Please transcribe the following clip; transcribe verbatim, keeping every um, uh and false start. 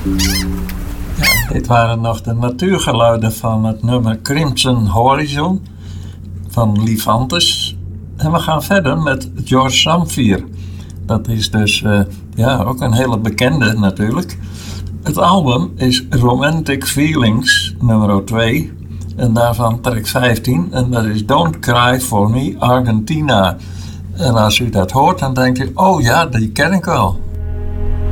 Ja, dit waren nog de natuurgeluiden van het nummer Crimson Horizon van Lifantes. En we gaan verder met George Zamfir. Dat is dus uh, ja, ook een hele bekende natuurlijk. Het album is Romantic Feelings, nummer twee. En daarvan track vijftien. En dat is Don't Cry For Me, Argentina. En als u dat hoort, dan denkt u, oh ja, die ken ik wel.